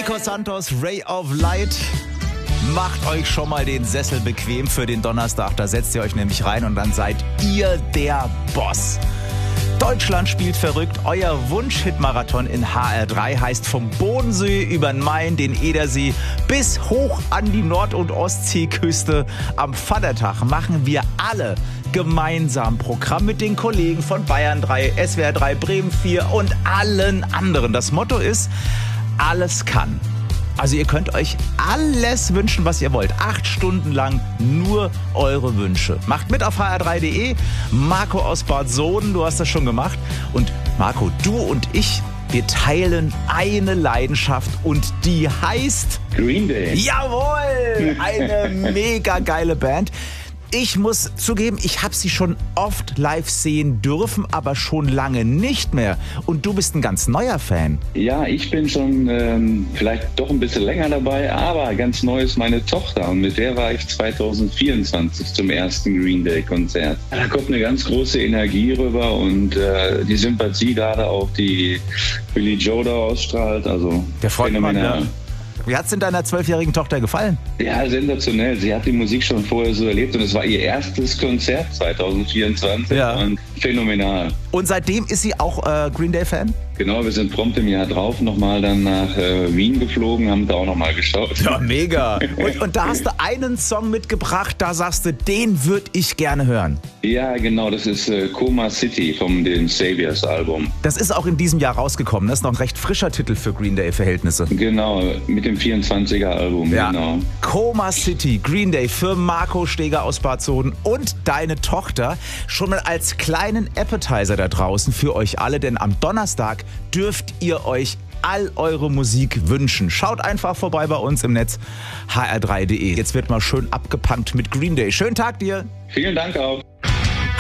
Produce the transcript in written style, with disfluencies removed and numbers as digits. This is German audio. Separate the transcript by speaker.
Speaker 1: Nico Santos, Ray of Light. Macht euch schon mal den Sessel bequem für den Donnerstag. Da setzt ihr euch nämlich rein und dann seid ihr der Boss. Deutschland spielt verrückt. Euer Wunsch-Hit-Marathon in HR3 heißt vom Bodensee über den Main, den Edersee bis hoch an die Nord- und Ostseeküste. Am Vatertag machen wir alle gemeinsam Programm mit den Kollegen von Bayern 3, SWR 3, Bremen 4 und allen anderen. Das Motto ist, alles kann. Also ihr könnt euch alles wünschen, was ihr wollt. 8 Stunden lang nur eure Wünsche. Macht mit auf hr3.de. Marco aus Bad Soden, du hast das schon gemacht. Und Marco, du und ich, wir teilen eine Leidenschaft und die heißt
Speaker 2: Green Day.
Speaker 1: Jawohl! Eine mega geile Band. Ich muss zugeben, ich habe sie schon oft live sehen dürfen, aber schon lange nicht mehr. Und du bist ein ganz neuer Fan.
Speaker 2: Ja, ich bin schon vielleicht doch ein bisschen länger dabei, aber ganz neu ist meine Tochter. Und mit der war ich 2024 zum ersten Green Day Konzert. Da kommt eine ganz große Energie rüber und die Sympathie gerade auch, die Billy Joe da ausstrahlt. Also
Speaker 1: der freut man, ja. Wie hat es denn deiner 12-jährigen Tochter gefallen?
Speaker 2: Ja, sensationell. Sie hat die Musik schon vorher so erlebt und es war ihr erstes Konzert 2024 und phänomenal.
Speaker 1: Und seitdem ist sie auch Green Day-Fan?
Speaker 2: Genau, wir sind prompt im Jahr drauf nochmal dann nach Wien geflogen, haben da auch nochmal geschaut.
Speaker 1: Ja, mega. Und da hast du einen Song mitgebracht, da sagst du, den würde ich gerne hören.
Speaker 2: Ja, genau, das ist Coma City vom dem Saviors Album.
Speaker 1: Das ist auch in diesem Jahr rausgekommen, das ist noch ein recht frischer Titel für Green Day-Verhältnisse.
Speaker 2: Genau, mit dem 24er Album,
Speaker 1: ja.
Speaker 2: Genau.
Speaker 1: Coma City, Green Day für Marco Steger aus Bad Soden und deine Tochter. Schon mal als kleinen Appetizer da draußen für euch alle, denn am Donnerstag dürft ihr euch all eure Musik wünschen. Schaut einfach vorbei bei uns im Netz hr3.de. Jetzt wird mal schön abgepunkt mit Green Day. Schönen Tag dir.
Speaker 2: Vielen Dank auch.